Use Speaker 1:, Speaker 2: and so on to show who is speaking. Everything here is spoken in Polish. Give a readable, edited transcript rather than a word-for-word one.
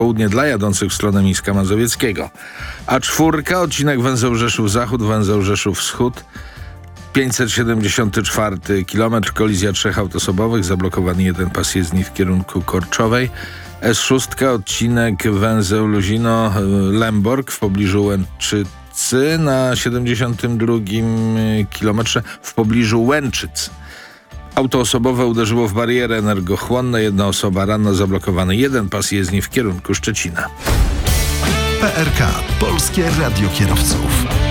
Speaker 1: południe dla jadących w stronę Mińska Mazowieckiego. A4, odcinek węzeł Rzeszów Zachód, węzeł Rzeszów Wschód, 574 km, kolizja 3 autosobowych, zablokowany jeden pas jezdni w kierunku Korczowej. S6, odcinek węzeł Luzino-Lemborg w pobliżu Łęczycy na 72 kilometrze w pobliżu Łęczyc. Auto osobowe uderzyło w barierę energochłonną, jedna osoba ranna, zablokowany jeden pas jezdni w kierunku Szczecina.
Speaker 2: PRK, Polskie Radio Kierowców.